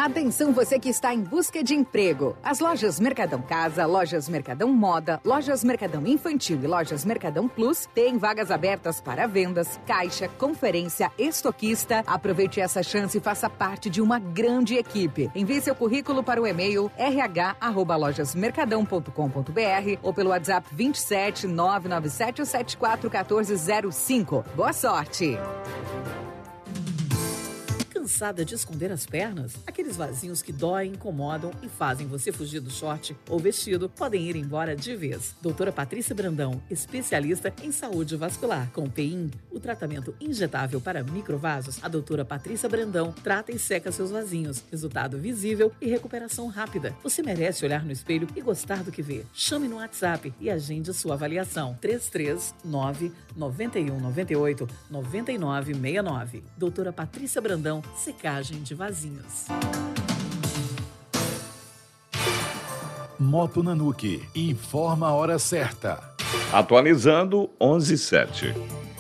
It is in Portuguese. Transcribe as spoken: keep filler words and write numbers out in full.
Atenção você que está em busca de emprego. As lojas Mercadão Casa, lojas Mercadão Moda, lojas Mercadão Infantil e lojas Mercadão Plus têm vagas abertas para vendas, caixa, conferência, estoquista. Aproveite essa chance e faça parte de uma grande equipe. Envie seu currículo para o e-mail r h arroba lojas mercadão ponto com ponto b r ou pelo WhatsApp vinte e sete, nove nove sete sete quatro um quatro zero cinco. Boa sorte! Cansada de esconder as pernas? Aqueles vasinhos que doem, incomodam e fazem você fugir do short ou vestido podem ir embora de vez. Doutora Patrícia Brandão, especialista em saúde vascular. Com P I M, o tratamento injetável para microvasos, a doutora Patrícia Brandão trata e seca seus vasinhos. Resultado visível e recuperação rápida. Você merece olhar no espelho e gostar do que vê. Chame no WhatsApp e agende sua avaliação. três três nove, nove um nove oito, nove nove seis nove. Doutora Patrícia Brandão, secagem de vasinhos. Moto Nanuque informa a hora certa. Atualizando onze e sete.